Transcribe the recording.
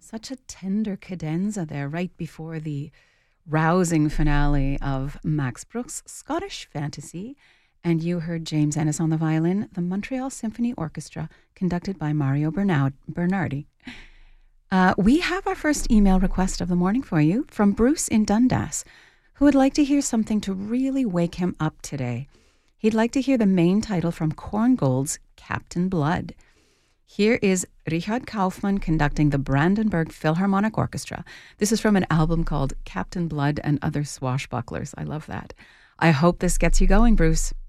Such a tender cadenza there right before the rousing finale of Max Bruch's Scottish Fantasy. And you heard James Ennis on the violin, the Montreal Symphony Orchestra, conducted by Mario Bernardi. We have our first email request of the morning for you from Bruce in Dundas, who would like to hear something to really wake him up today. He'd like to hear the main title from Korngold's Captain Blood. Here is Richard Kaufmann conducting the Brandenburg Philharmonic Orchestra. This is from an album called Captain Blood and Other Swashbucklers. I love that. I hope this gets you going, Bruce.